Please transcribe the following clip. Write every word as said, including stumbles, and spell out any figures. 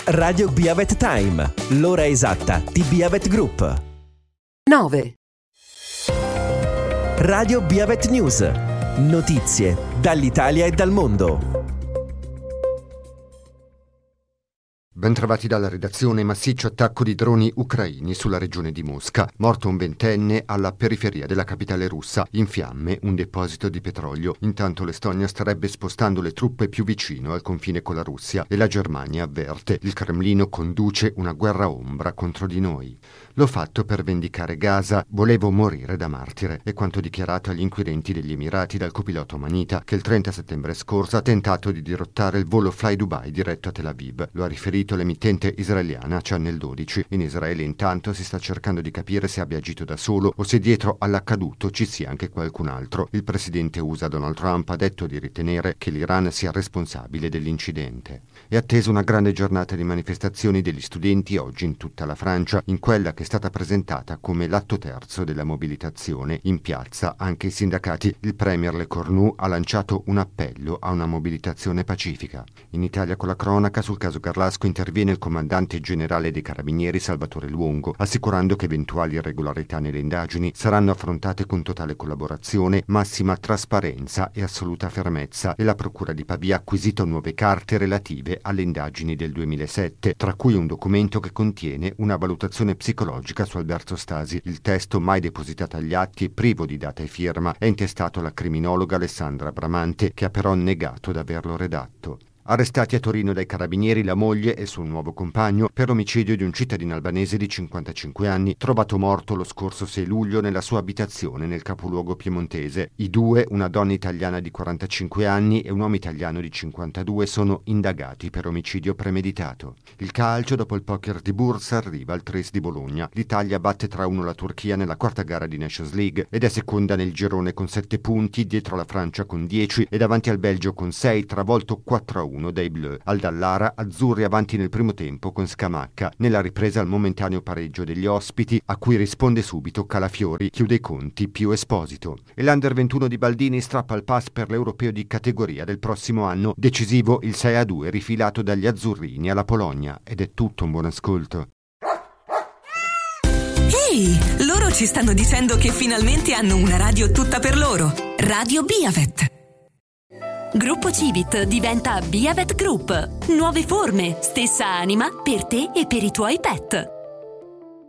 Radio Biavet Time, l'ora esatta di Biavet Group. nove. Radio Biavet News, notizie dall'Italia e dal mondo. Bentrovati dalla redazione. Massiccio attacco di droni ucraini sulla regione di Mosca. Morto un ventenne alla periferia della capitale russa. In fiamme un deposito di petrolio. Intanto l'Estonia starebbe spostando le truppe più vicino al confine con la Russia e la Germania avverte: il Cremlino conduce una guerra ombra contro di noi. L'ho fatto per vendicare Gaza, volevo morire da martire, è quanto dichiarato agli inquirenti degli Emirati dal copilota Manita, che il trenta settembre scorso ha tentato di dirottare il volo Fly Dubai diretto a Tel Aviv. Lo ha riferito l'emittente israeliana Channel dodici. In Israele intanto si sta cercando di capire se abbia agito da solo o se dietro all'accaduto ci sia anche qualcun altro. Il presidente U S A Donald Trump ha detto di ritenere che l'Iran sia responsabile dell'incidente. È attesa una grande giornata di manifestazioni degli studenti oggi in tutta la Francia, in quella che è stata presentata come l'atto terzo della mobilitazione. In piazza anche i sindacati. Il premier Le Cornu ha lanciato un appello a una mobilitazione pacifica. In Italia con la cronaca, sul caso Garlasco interviene il comandante generale dei Carabinieri Salvatore Luongo, assicurando che eventuali irregolarità nelle indagini saranno affrontate con totale collaborazione, massima trasparenza e assoluta fermezza. E la procura di Pavia ha acquisito nuove carte relative alle indagini del duemilasette, tra cui un documento che contiene una valutazione psicologica su Alberto Stasi. Il testo, mai depositato agli atti e privo di data e firma, è intestato alla criminologa Alessandra Bramante, che ha però negato di averlo redatto. Arrestati a Torino dai carabinieri la moglie e il suo nuovo compagno per omicidio di un cittadino albanese di cinquantacinque anni, trovato morto lo scorso sei luglio nella sua abitazione nel capoluogo piemontese. I due, una donna italiana di quarantacinque anni e un uomo italiano di cinquantadue, sono indagati per omicidio premeditato. Il calcio, dopo il poker di Bursa, arriva al Tris di Bologna. L'Italia batte tre a uno la Turchia nella quarta gara di Nations League ed è seconda nel girone con sette punti, dietro la Francia con dieci e davanti al Belgio con sei, travolto quattro a uno dai Bleu. Al Dallara, azzurri avanti nel primo tempo con Scamacca. Nella ripresa al momentaneo pareggio degli ospiti, a cui risponde subito Calafiori, chiude i conti più Esposito. E l'Under ventuno di Baldini strappa il pass per l'Europeo di categoria del prossimo anno. Decisivo il sei a due rifilato dagli azzurrini alla Polonia. Ed è tutto, un buon ascolto. Ehi, loro ci stanno dicendo che finalmente hanno una radio tutta per loro. Radio Biavet. Gruppo Civit diventa Biavet Group. Nuove forme, stessa anima per te e per i tuoi pet.